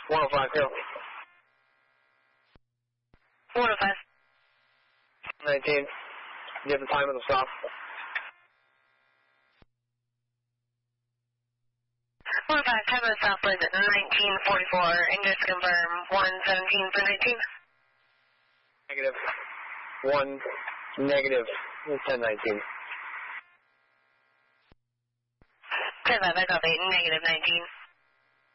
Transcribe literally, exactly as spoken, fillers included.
one oh five, go. one oh five. nineteen. You have the time of the stop. one oh five, time of the stop was nineteen forty-four, and just confirm one seventeen for nineteen. Negative. one, negative, ten nineteen. ten five, I copy, negative nineteen.